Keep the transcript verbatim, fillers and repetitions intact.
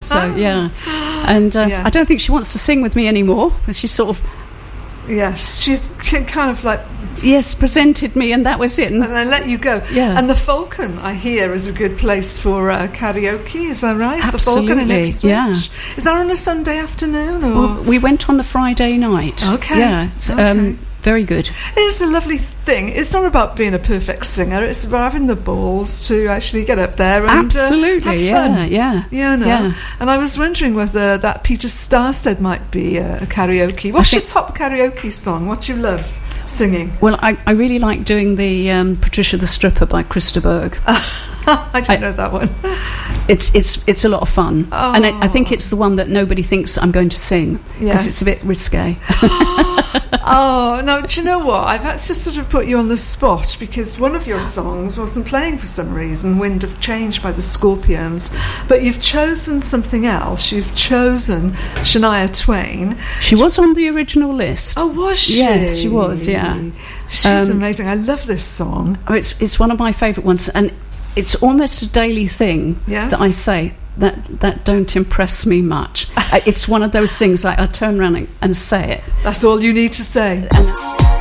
So oh. yeah, and uh, yeah. I don't think she wants to sing with me anymore because she's sort of yes, she's kind of like yes presented me, and that was it, and, and I let you go. Yeah, and the Falcon, I hear, is a good place for uh, karaoke. Is that right? Absolutely. The Falcon in Ipswich. Yeah. Is that on a Sunday afternoon? Or? Well, we went on the Friday night. Okay. Yeah. Okay. Um, very good. It's a lovely thing. It's not about being a perfect singer. It's about having the balls to actually get up there and absolutely, uh, have fun. Yeah, yeah, you know. Yeah. And I was wondering whether that Peter Starr said might be a, a karaoke. What's your top karaoke song? What do you love singing? Well, I, I really like doing the um, Patricia the Stripper by Christa Berg. I don't I, know that one. It's it's it's a lot of fun, oh. and I, I think it's the one that nobody thinks I'm going to sing because yes. it's a bit risque. Oh, no, do you know what? I've had to sort of put you on the spot because one of your songs wasn't playing for some reason, Wind of Change by the Scorpions, but you've chosen something else. You've chosen Shania Twain. She was on the original list. Oh, was she? Yes, she was, yeah. She's um, amazing. I love this song. Oh, it's, it's one of my favourite ones, and it's almost a daily thing yes. that I say. That that don't impress me much. It's one of those things like I turn around and, and say it. That's all you need to say. And